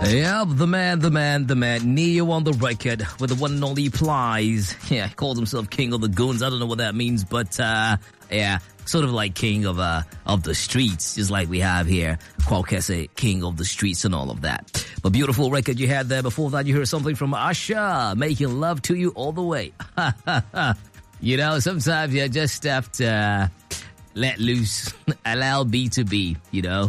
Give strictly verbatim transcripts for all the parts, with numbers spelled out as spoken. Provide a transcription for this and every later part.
Yep, the man, the man, the man. Neo on the record with the one and only Plies. Yeah, he calls himself King of the Goons. I don't know what that means, but uh, yeah, sort of like King of uh, of the Streets, just like we have here. Kwakese, King of the Streets and all of that. But beautiful record you had there. Before that, you heard something from Usher, Making Love to You All the Way. You know, sometimes you just have to uh, let loose, allow B to be, you know.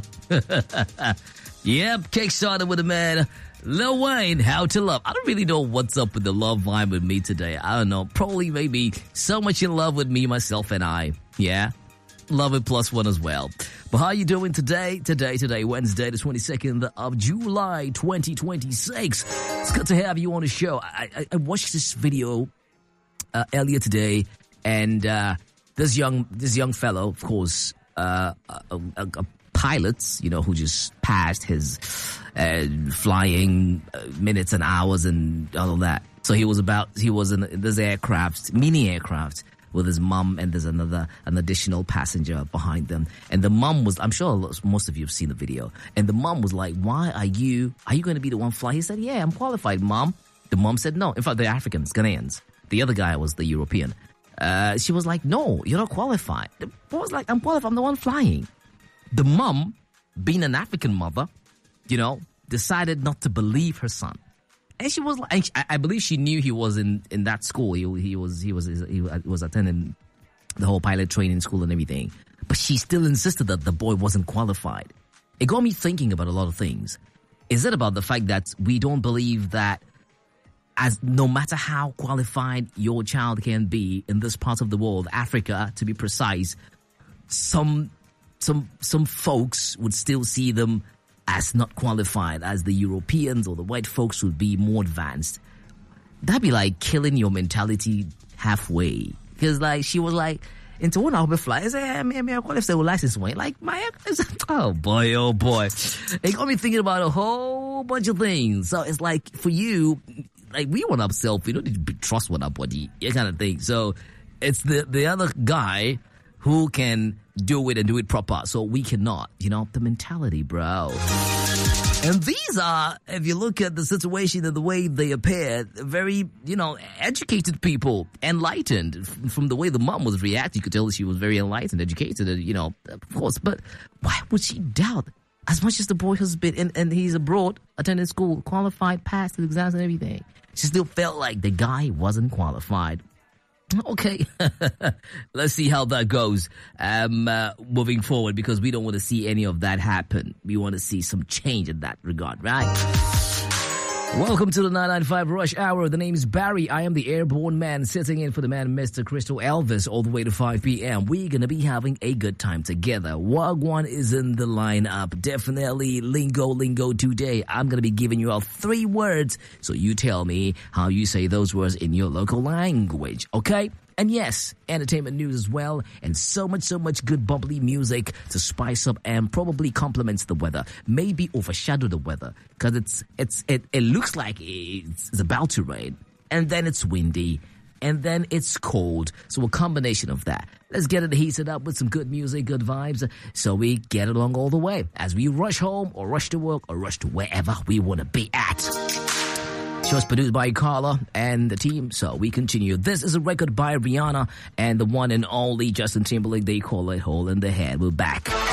Yep, kick-started with a man, Lil Wayne, How to Love. I don't really know what's up with the love vibe with me today. I don't know. Probably maybe so much in love with me, myself, and I. Yeah? Love it plus one as well. But how are you doing today? Today, today, Wednesday, the twenty-second of July, twenty twenty-six. It's good to have you on the show. I, I, I watched this video uh, earlier today, and uh, this young this young fellow, of course, uh, a, a, a pilots, you know, who just passed his uh, flying uh, minutes and hours and all of that. So he was about, he was in this aircraft, mini aircraft, with his mum, and there's another, an additional passenger behind them. And the mum was, I'm sure most of you have seen the video. And the mum was like, why are you, are you going to be the one flying? He said, yeah, I'm qualified, mom. The mum said, no. In fact, they're Africans, Ghanaians. The other guy was the European. Uh, she was like, no, you're not qualified. The boy was like, I'm qualified, I'm the one flying. The mum, being an African mother, you know, decided not to believe her son. And she was like, I, I believe she knew he was in, in that school. He, he was he was he was attending the whole pilot training school and everything. But she still insisted that the boy wasn't qualified. It got me thinking about a lot of things. Is it about the fact that we don't believe that as no matter how qualified your child can be in this part of the world, Africa to be precise, some Some some folks would still see them as not qualified, as the Europeans or the white folks would be more advanced. That'd be like killing your mentality halfway. Because like she was like, into one I'll be flying. I said, I mean, I qualify with license one. Like my, oh boy, oh boy. It got me thinking about a whole bunch of things. So it's like for you, like we want ourselves, we don't need to trust one our body, that kind of thing. So it's the the other guy who can do it and do it proper, so we cannot. You know, the mentality, bro. And these are, if you look at the situation and the way they appear, very, you know, educated people, enlightened. From the way the mom was reacting, you could tell she was very enlightened, educated, and, you know, of course. But why would she doubt? As much as the boy has been, and, and he's abroad, attending school, qualified, passed the exams and everything, she still felt like the guy wasn't qualified. Okay, let's see how that goes um, uh, moving forward, because we don't want to see any of that happen. We want to see some change in that regard, right? Welcome to the nine ninety-five Rush Hour. The name is Barry. I am the airborne man sitting in for the man, Mister Crystal Elvis, all the way to five p.m. We're going to be having a good time together. Wagwan is in the lineup. Definitely lingo, lingo today. I'm going to be giving you out three words, so you tell me how you say those words in your local language, okay? And yes, entertainment news as well, and so much, so much good bubbly music to spice up and probably complements the weather. Maybe overshadow the weather, because it's it's it, it looks like it's, it's about to rain, and then it's windy, and then it's cold. So a combination of that. Let's get it heated up with some good music, good vibes, so we get along all the way as we rush home or rush to work or rush to wherever we want to be at. Show's produced by Carla and the team, so we continue. This is a record by Rihanna and the one and only Justin Timberlake. They call it Hole in the Head. We're back.